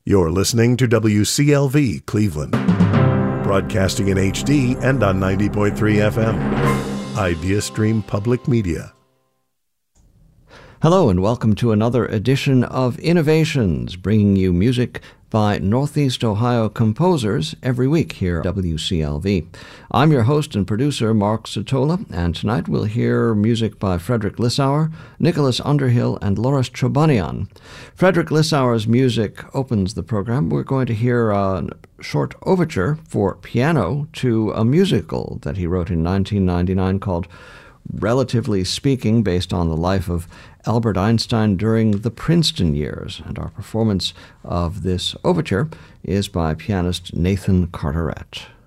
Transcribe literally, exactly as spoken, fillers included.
You're listening to W C L V Cleveland, broadcasting in H D and on ninety point three F M. IdeaStream Public Media. Hello and welcome to another edition of Innovations, bringing you music by Northeast Ohio composers every week here at W C L V. I'm your host and producer, Mark Sotola, and tonight we'll hear music by Frederick Lissauer, Nicholas Underhill, and Loris Chobanian. Frederick Lissauer's music opens the program. We're going to hear a short overture for piano to a musical that he wrote in nineteen ninety-nine called Relatively Speaking, based on the life of Albert Einstein during the Princeton years. And our performance of this overture is by pianist Nathan Carteret.